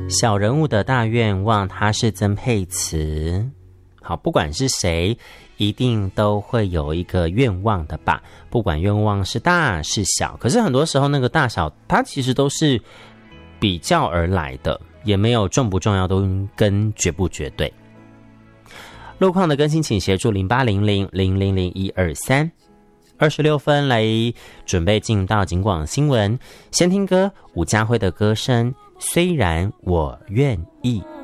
小人物的大愿望，它是增配词。好，不管是谁，一定都会有一个愿望的吧，不管愿望是大是小。可是很多时候那个大小，它其实都是比较而来的，也没有重不重要，都跟绝不绝对。路况的更新请协助0800000123。26分来准备进到警广新闻，先听歌，伍家辉的歌声，虽然我愿意。